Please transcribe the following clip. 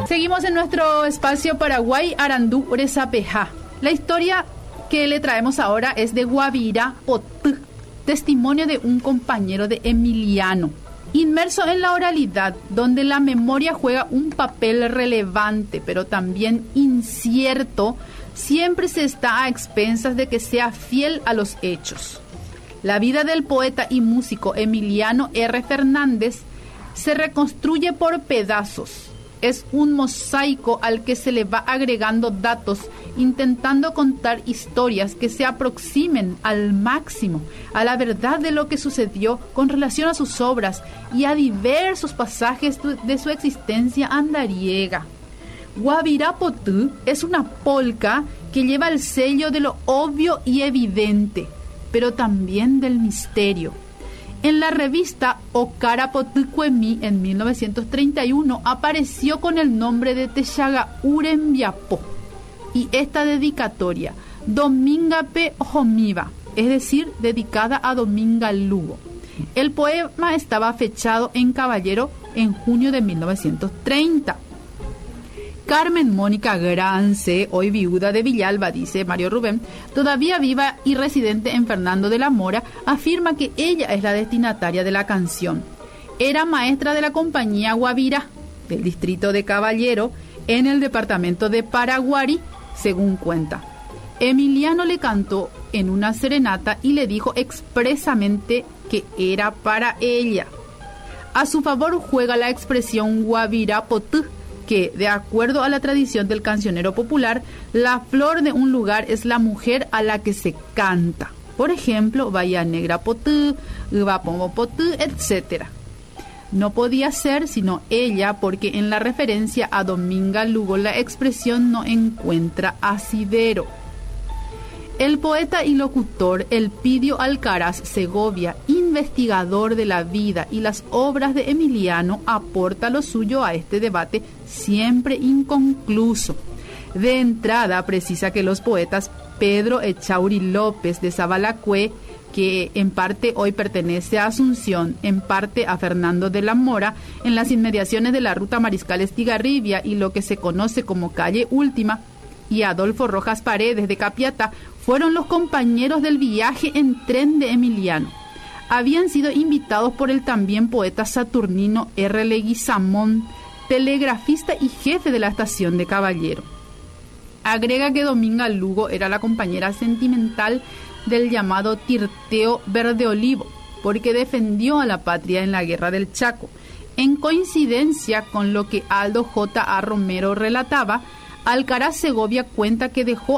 Seguimos en nuestro espacio Paraguay Arandú Oresapeja. La historia que le traemos ahora es de Guavira Potú, testimonio de un compañero de Emiliano. Inmerso en la oralidad, donde la memoria juega un papel relevante, pero también incierto, siempre se está a expensas de que sea fiel a los hechos. La vida del poeta y músico Emiliano R. Fernández se reconstruye por pedazos. Es un mosaico al que se le va agregando datos, intentando contar historias que se aproximen al máximo a la verdad de lo que sucedió con relación a sus obras y a diversos pasajes de su existencia andariega. Guavira Potú es una polca que lleva el sello de lo obvio y evidente, pero también del misterio. En la revista Ocara Potucuemí en 1931 apareció con el nombre de Texaga Urembiapó y esta dedicatoria, Domingape Jomiva, es decir, dedicada a Dominga Lugo. El poema estaba fechado en Caballero en junio de 1930. Carmen Mónica Grance, hoy viuda de Villalba, dice Mario Rubén, todavía viva y residente en Fernando de la Mora, afirma que ella es la destinataria de la canción. Era maestra de la compañía Guavira, del distrito de Caballero, en el departamento de Paraguari, según cuenta. Emiliano le cantó en una serenata y le dijo expresamente que era para ella. A su favor juega la expresión Guavira Potú, que, de acuerdo a la tradición del cancionero popular, la flor de un lugar es la mujer a la que se canta. Por ejemplo, Bahía Negra Potú, Ubapomo Potú, etc. No podía ser sino ella, porque en la referencia a Dominga Lugo la expresión no encuentra asidero. El poeta y locutor Elpidio Alcaraz Segovia, investigador de la vida y las obras de Emiliano, aporta lo suyo a este debate siempre inconcluso. De entrada, precisa que los poetas Pedro Echauri López de Zabalacue, que en parte hoy pertenece a Asunción, en parte a Fernando de la Mora, en las inmediaciones de la ruta Mariscal Estigarribia y lo que se conoce como Calle Última, y Adolfo Rojas Paredes de Capiatá, fueron los compañeros del viaje en tren de Emiliano. Habían sido invitados por el también poeta Saturnino R. Leguizamón, telegrafista y jefe de la estación de Caballero. Agrega que Dominga Lugo era la compañera sentimental del llamado Tirteo Verde Olivo, porque defendió a la patria en la Guerra del Chaco. En coincidencia con lo que Aldo J. A. Romero relataba, Alcaraz Segovia cuenta que dejó